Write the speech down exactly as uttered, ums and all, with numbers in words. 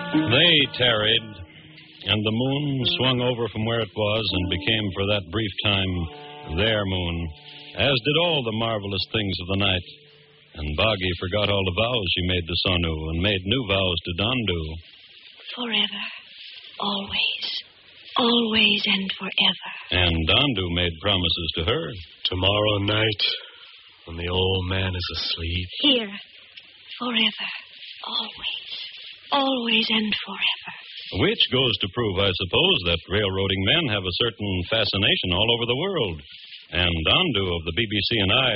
They tarried, and the moon swung over from where it was and became for that brief time their moon, as did all the marvelous things of the night. And Boggy forgot all the vows she made to Sonu and made new vows to Dondu. Forever, always, always and forever. And Dondu made promises to her. Tomorrow night, when the old man is asleep. Here, forever, always, always and forever. Which goes to prove, I suppose, that railroading men have a certain fascination all over the world. And Dondu of the B B C and I